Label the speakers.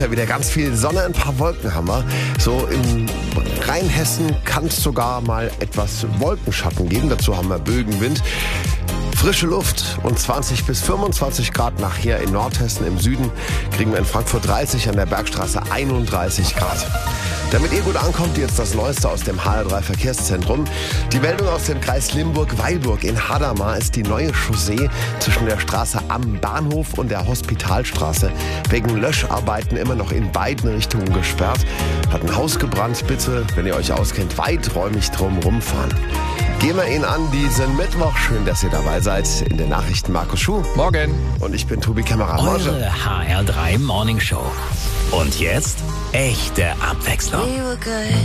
Speaker 1: Wieder ganz viel Sonne, ein paar Wolken haben wir. So in Rheinhessen kann es sogar mal etwas Wolkenschatten geben. Dazu haben wir Bögenwind. Frische Luft und 20 bis 25 Grad nachher in Nordhessen. Im Süden kriegen wir in Frankfurt 30, an der Bergstraße 31 Grad. Damit ihr gut ankommt, jetzt das Neueste aus dem HR3 Verkehrszentrum. Die Meldung aus dem Kreis Limburg-Weilburg. In Hadamar ist die neue Chaussee zwischen der Straße am Bahnhof und der Hospitalstraße wegen Löscharbeiten immer noch in beiden Richtungen gesperrt. Hat ein Haus gebrannt. Bitte, wenn ihr euch auskennt, weiträumig drum rumfahren. Gehen wir ihn an diesen Mittwoch. Schön, dass ihr dabei seid. In den Nachrichten Markus Schuh.
Speaker 2: Morgen.
Speaker 1: Und ich bin Tobi Kämmerer.
Speaker 3: Eure HR3 Morning Show. Und jetzt echte Abwechslung.